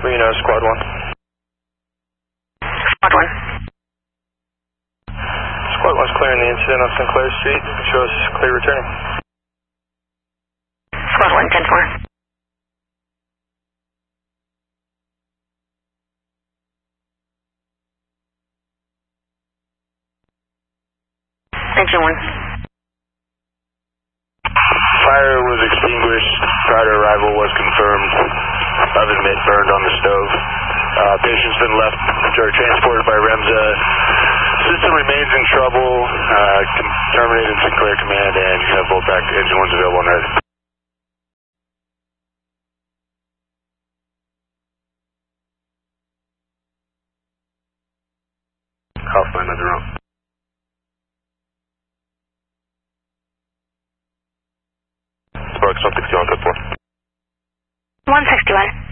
Reno, Squad 1. Squad 1. Squad 1's clearing the incident on Sinclair Street. Shows clear returning. Squad 1, 10-4. Engine 1. Fire was extinguished. Prior to arrival was confirmed. Oven mitt burned on the stove. Patient's been left or transported by REMSA. System remains in trouble. Terminated Sinclair Command, and you have both back engine 1s available and ready. I'll find another room. Sparks 161, code 4. 161.